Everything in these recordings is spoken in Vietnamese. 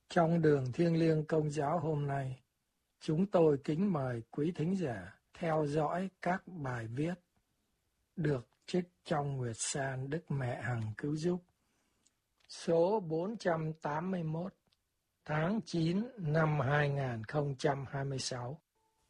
Trong đường thiêng liêng Công giáo hôm nay, chúng tôi kính mời quý thính giả theo dõi các bài viết được trích trong Nguyệt San Đức Mẹ Hằng Cứu Giúp, số 481, tháng 9 năm 2026.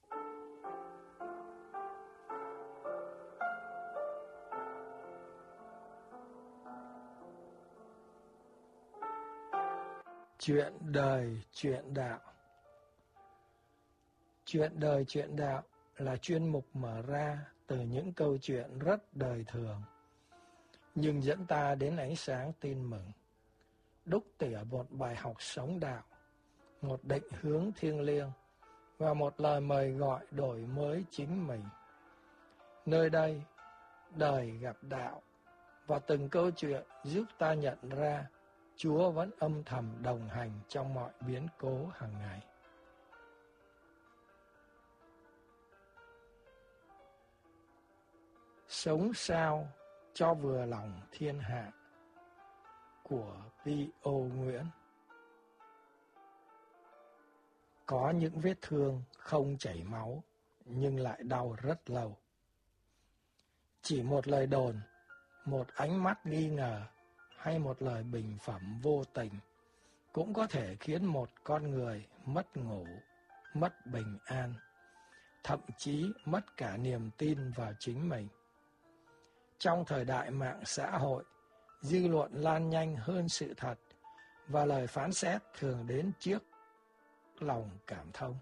Chuyện đời, chuyện đạo. Chuyện đời, chuyện đạo là chuyên mục mở ra từ những câu chuyện rất đời thường, nhưng dẫn ta đến ánh sáng tin mừng, đúc tỉa một bài học sống đạo, một định hướng thiêng liêng và một lời mời gọi đổi mới chính mình. Nơi đây, đời gặp đạo, và từng câu chuyện giúp ta nhận ra Chúa vẫn âm thầm đồng hành trong mọi biến cố hàng ngày. Sống sao cho vừa lòng thiên hạ của P.O. Nguyễn. Có những vết thương không chảy máu nhưng lại đau rất lâu. Chỉ một lời đồn, một ánh mắt nghi ngờ hay một lời bình phẩm vô tình cũng có thể khiến một con người mất ngủ, mất bình an, thậm chí mất cả niềm tin vào chính mình. Trong thời đại mạng xã hội, dư luận lan nhanh hơn sự thật và lời phán xét thường đến trước lòng cảm thông.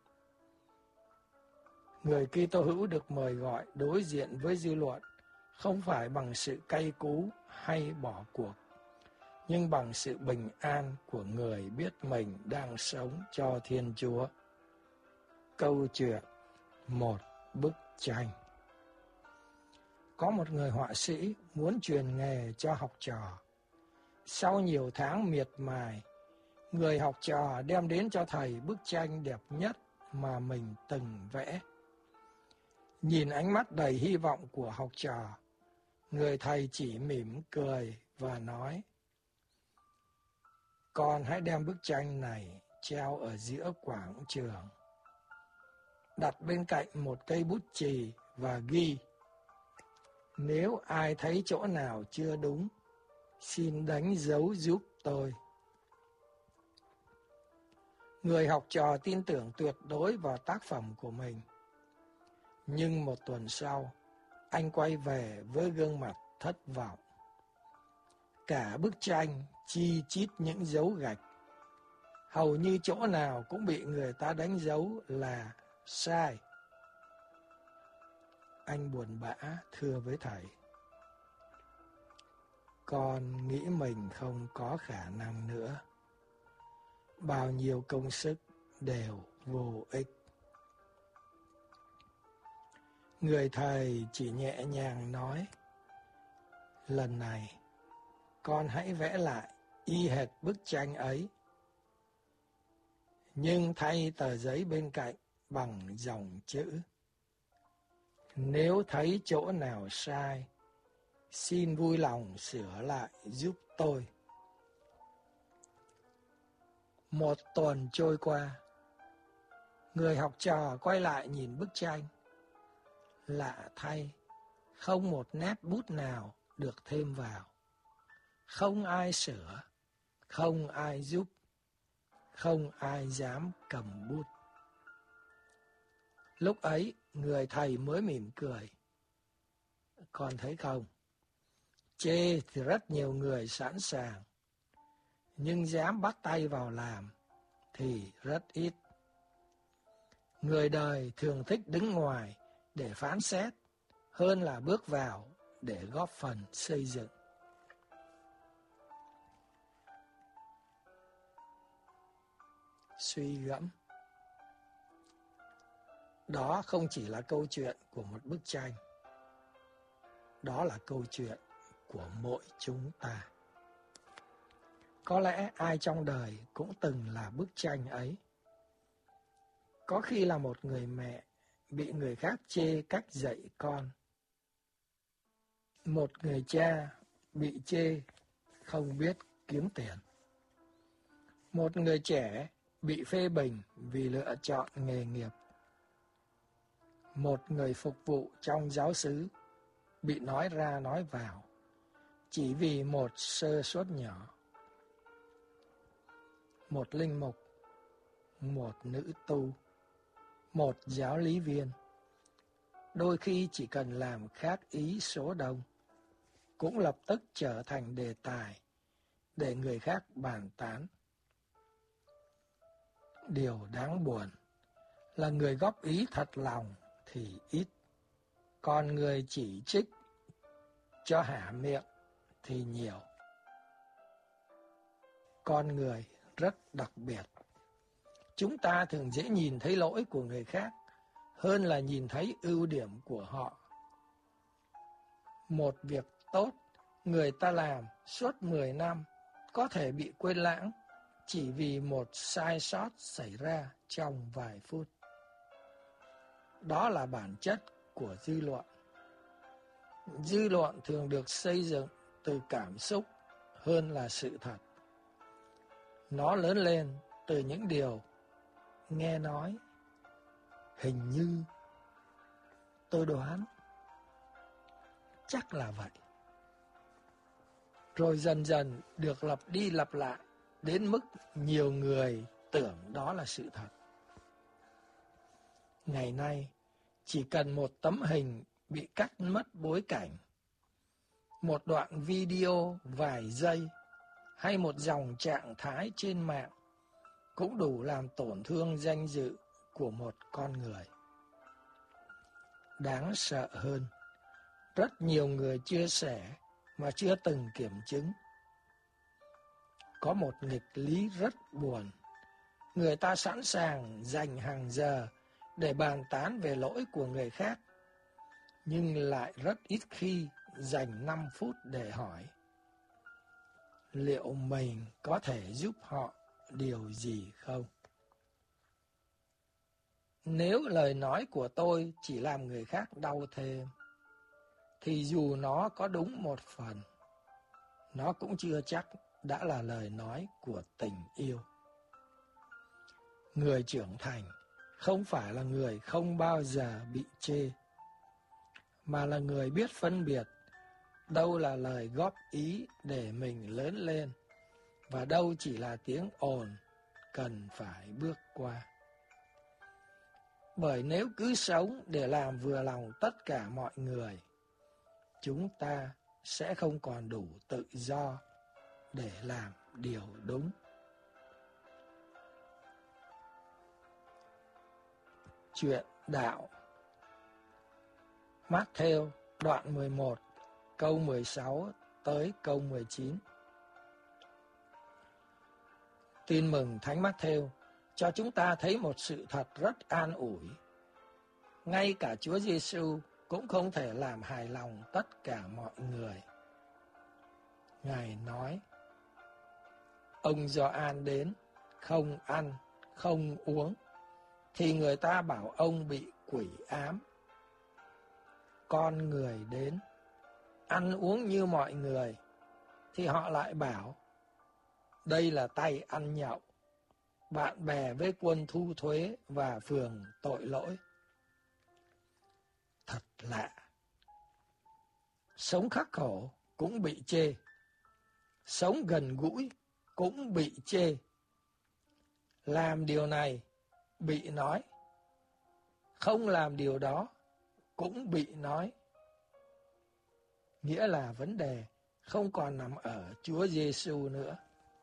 Người Kitô hữu được mời gọi đối diện với dư luận không phải bằng sự cay cú hay bỏ cuộc, nhưng bằng sự bình an của người biết mình đang sống cho Thiên Chúa. Câu chuyện, một bức tranh. Có một người họa sĩ muốn truyền nghề cho học trò. Sau nhiều tháng miệt mài, người học trò đem đến cho thầy bức tranh đẹp nhất mà mình từng vẽ. Nhìn ánh mắt đầy hy vọng của học trò, người thầy chỉ mỉm cười và nói: "Con hãy đem bức tranh này treo ở giữa quảng trường, đặt bên cạnh một cây bút chì và ghi: nếu ai thấy chỗ nào chưa đúng, xin đánh dấu giúp tôi." Người học trò tin tưởng tuyệt đối vào tác phẩm của mình. Nhưng một tuần sau, anh quay về với gương mặt thất vọng. Cả bức tranh chi chít những dấu gạch. Hầu như chỗ nào cũng bị người ta đánh dấu là sai. Anh buồn bã thưa với thầy: "Con nghĩ mình không có khả năng nữa. Bao nhiêu công sức đều vô ích." Người thầy chỉ nhẹ nhàng nói: "Lần này, con hãy vẽ lại y hệt bức tranh ấy, nhưng thay tờ giấy bên cạnh bằng dòng chữ: nếu thấy chỗ nào sai, xin vui lòng sửa lại giúp tôi." Một tuần trôi qua, người học trò quay lại nhìn bức tranh. Lạ thay, không một nét bút nào được thêm vào. Không ai sửa, không ai giúp, không ai dám cầm bút. Lúc ấy, người thầy mới mỉm cười: "Con thấy không? Chê thì rất nhiều người sẵn sàng, nhưng dám bắt tay vào làm thì rất ít. Người đời thường thích đứng ngoài để phán xét hơn là bước vào để góp phần xây dựng." Suy gẫm. Đó không chỉ là câu chuyện của một bức tranh. Đó là câu chuyện của mỗi chúng ta. Có lẽ ai trong đời cũng từng là bức tranh ấy. Có khi là một người mẹ bị người khác chê cách dạy con. Một người cha bị chê không biết kiếm tiền. Một người trẻ bị phê bình vì lựa chọn nghề nghiệp. Một người phục vụ trong giáo xứ bị nói ra nói vào chỉ vì một sơ suất nhỏ. Một linh mục, một nữ tu, một giáo lý viên, đôi khi chỉ cần làm khác ý số đông, cũng lập tức trở thành đề tài để người khác bàn tán. Điều đáng buồn là người góp ý thật lòng thì ít, còn người chỉ trích cho hả miệng thì nhiều. Con người rất đặc biệt. Chúng ta thường dễ nhìn thấy lỗi của người khác hơn là nhìn thấy ưu điểm của họ. Một việc tốt người ta làm suốt 10 năm có thể bị quên lãng chỉ vì một sai sót xảy ra trong vài phút. Đó là bản chất của dư luận. Dư luận thường được xây dựng từ cảm xúc hơn là sự thật. Nó lớn lên từ những điều nghe nói, hình như, tôi đoán, chắc là vậy. Rồi dần dần được lặp đi lặp lại đến mức nhiều người tưởng đó là sự thật. Ngày nay, chỉ cần một tấm hình bị cắt mất bối cảnh, một đoạn video vài giây hay một dòng trạng thái trên mạng cũng đủ làm tổn thương danh dự của một con người. Đáng sợ hơn, rất nhiều người chia sẻ mà chưa từng kiểm chứng. Có một nghịch lý rất buồn. Người ta sẵn sàng dành hàng giờ để bàn tán về lỗi của người khác, nhưng lại rất ít khi dành 5 phút để hỏi liệu mình có thể giúp họ điều gì không. Nếu lời nói của tôi chỉ làm người khác đau thêm, thì dù nó có đúng một phần, nó cũng chưa chắc đã là lời nói của tình yêu. Người trưởng thành không phải là người không bao giờ bị chê, mà là người biết phân biệt đâu là lời góp ý để mình lớn lên và đâu chỉ là tiếng ồn cần phải bước qua. Bởi nếu cứ sống để làm vừa lòng tất cả mọi người, chúng ta sẽ không còn đủ tự do để làm điều đúng. Chuyện đạo. Matthew đoạn 11 câu 16 tới câu 19. Tin mừng Thánh Matthew cho chúng ta thấy một sự thật rất an ủi. Ngay cả Chúa Giêsu cũng không thể làm hài lòng tất cả mọi người. Ngài nói: ông Gioan đến, không ăn, không uống, thì người ta bảo ông bị quỷ ám. Con người đến, ăn uống như mọi người, thì họ lại bảo đây là tay ăn nhậu, bạn bè với quân thu thuế và phường tội lỗi. Thật lạ. Sống khắc khổ cũng bị chê, sống gần gũi cũng bị chê. Làm điều này bị nói, không làm điều đó cũng bị nói. Nghĩa là vấn đề không còn nằm ở Chúa Giêsu nữa.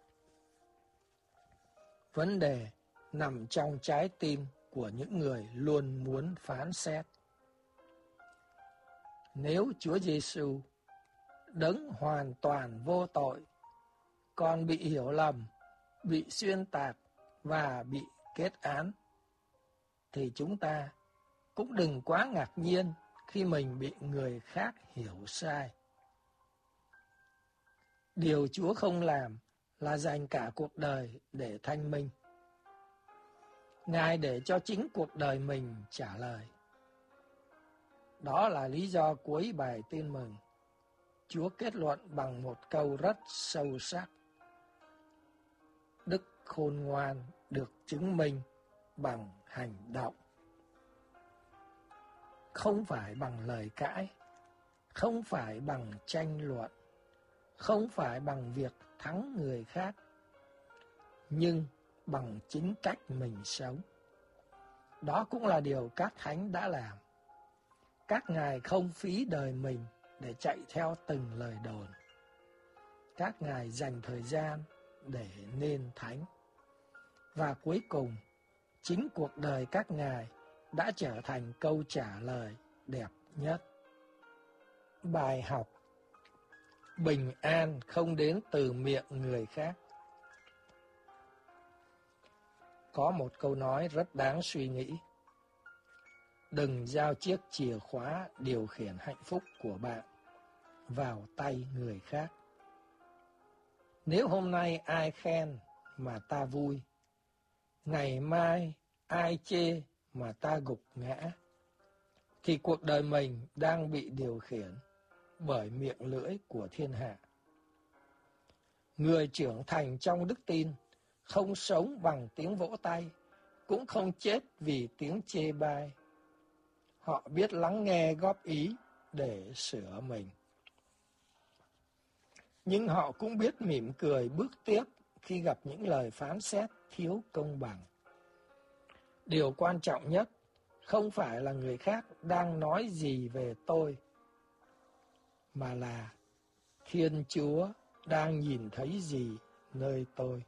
Vấn đề nằm trong trái tim của những người luôn muốn phán xét. Nếu Chúa Giêsu, đấng hoàn toàn vô tội, còn bị hiểu lầm, bị xuyên tạc và bị kết án, thì chúng ta cũng đừng quá ngạc nhiên khi mình bị người khác hiểu sai. Điều Chúa không làm là dành cả cuộc đời để thanh minh. Ngài để cho chính cuộc đời mình trả lời. Đó là lý do cuối bài tin mừng, Chúa kết luận bằng một câu rất sâu sắc: Đức khôn ngoan được chứng minh bằng hành động, không phải bằng lời cãi, không phải bằng tranh luận, không phải bằng việc thắng người khác, nhưng bằng chính cách mình sống. Đó cũng là điều các thánh đã làm. Các ngài không phí đời mình để chạy theo từng lời đồn. Các ngài dành thời gian để nên thánh. Và cuối cùng, chính cuộc đời các ngài đã trở thành câu trả lời đẹp nhất. Bài học: bình an không đến từ miệng người khác. Có một câu nói rất đáng suy nghĩ. Đừng giao chiếc chìa khóa điều khiển hạnh phúc của bạn vào tay người khác. Nếu hôm nay ai khen mà ta vui, ngày mai ai chê mà ta gục ngã, thì cuộc đời mình đang bị điều khiển bởi miệng lưỡi của thiên hạ. Người trưởng thành trong đức tin không sống bằng tiếng vỗ tay, cũng không chết vì tiếng chê bai. Họ biết lắng nghe góp ý để sửa mình. Nhưng họ cũng biết mỉm cười bước tiếp khi gặp những lời phán xét thiếu công bằng. Điều quan trọng nhất không phải là người khác đang nói gì về tôi, mà là Thiên Chúa đang nhìn thấy gì nơi tôi.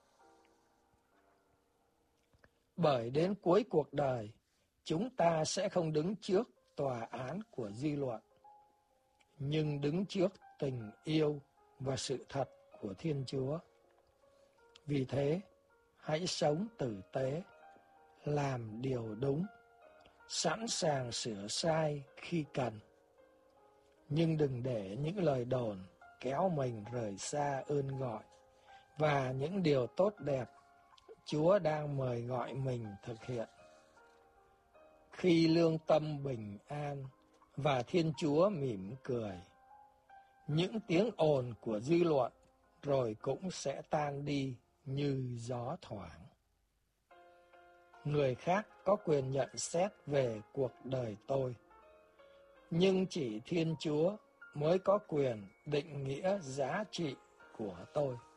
Bởi đến cuối cuộc đời, chúng ta sẽ không đứng trước tòa án của dư luận, nhưng đứng trước tình yêu và sự thật của Thiên Chúa. Vì thế, hãy sống tử tế, làm điều đúng, sẵn sàng sửa sai khi cần. Nhưng đừng để những lời đồn kéo mình rời xa ơn gọi và những điều tốt đẹp Chúa đang mời gọi mình thực hiện. Khi lương tâm bình an và Thiên Chúa mỉm cười, những tiếng ồn của dư luận rồi cũng sẽ tan đi như gió thoảng. Người khác có quyền nhận xét về cuộc đời tôi, nhưng chỉ Thiên Chúa mới có quyền định nghĩa giá trị của tôi.